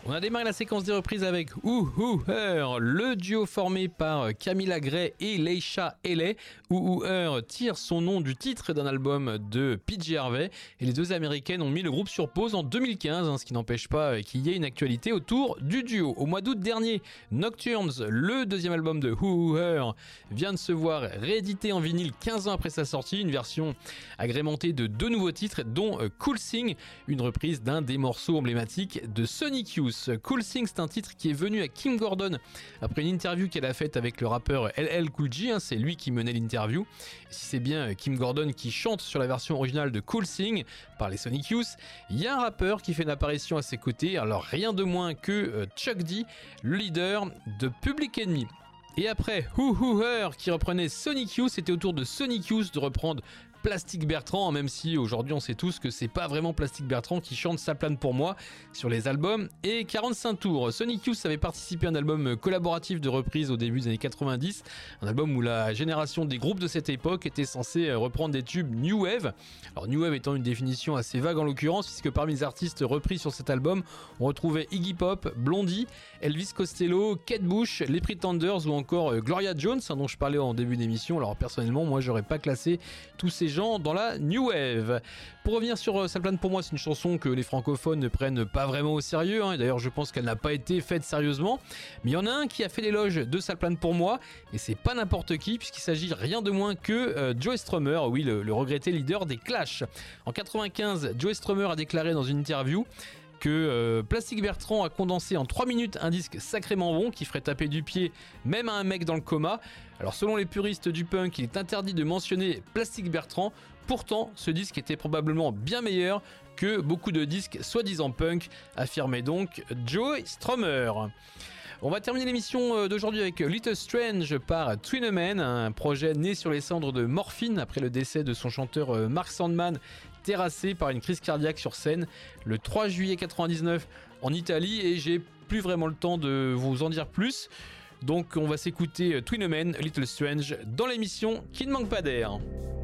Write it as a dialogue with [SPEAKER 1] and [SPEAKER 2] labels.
[SPEAKER 1] On a démarré la séquence des reprises avec Who Her, le duo formé par Camilla Gray et Leisha Haley. Who Her tire son nom du titre d'un album de PJ Harvey et les deux américaines ont mis le groupe sur pause en 2015, ce qui n'empêche pas qu'il y ait une actualité autour du duo. Au mois d'août dernier, Nocturnes, le deuxième album de Who Her, vient de se voir réédité en vinyle 15 ans après sa sortie, une version agrémentée de 2 nouveaux titres dont Cool Thing, une reprise d'un des morceaux emblématiques de Sonic Youth. Cool Thing, c'est un titre qui est venu à Kim Gordon après une interview qu'elle a faite avec le rappeur LL Cool J, c'est lui qui menait l'interview. Si c'est bien Kim Gordon qui chante sur la version originale de Cool Thing par les Sonic Youth, il y a un rappeur qui fait une apparition à ses côtés, alors rien de moins que Chuck D, le leader de Public Enemy. Et après Who Her qui reprenait Sonic Youth, c'était au tour de Sonic Youth de reprendre Plastic Bertrand, même si aujourd'hui on sait tous que c'est pas vraiment Plastic Bertrand qui chante Ça plane pour moi sur les albums et 45 tours. Sonic Youth avait participé à un album collaboratif de reprise au début des années 90, un album où la génération des groupes de cette époque était censée reprendre des tubes New Wave. Alors New Wave étant une définition assez vague en l'occurrence, puisque parmi les artistes repris sur cet album, on retrouvait Iggy Pop, Blondie, Elvis Costello, Kate Bush, les Pretenders ou encore Gloria Jones, dont je parlais en début d'émission. Alors personnellement, moi j'aurais pas classé tous ces gens dans la New Wave. Pour revenir sur Ça plane pour moi, c'est une chanson que les francophones ne prennent pas vraiment au sérieux, et d'ailleurs je pense qu'elle n'a pas été faite sérieusement, mais il y en a un qui a fait l'éloge de Ça plane pour moi, et c'est pas n'importe qui, puisqu'il s'agit rien de moins que Joe Strummer, oui, le regretté leader des Clash. En 95, Joe Strummer a déclaré dans une interview que Plastic Bertrand a condensé en 3 minutes un disque sacrément bon qui ferait taper du pied même à un mec dans le coma. Alors selon les puristes du punk, il est interdit de mentionner Plastic Bertrand, pourtant ce disque était probablement bien meilleur que beaucoup de disques soi-disant punk, affirmait donc Joe Strummer. On va terminer l'émission d'aujourd'hui avec Little Strange par Twin, un projet né sur les cendres de Morphine après le décès de son chanteur Mark Sandman, terrassé par une crise cardiaque sur scène le 3 juillet 99 en Italie, et j'ai plus vraiment le temps de vous en dire plus. Donc on va s'écouter Twin, Little Strange dans l'émission qui ne manque pas d'air.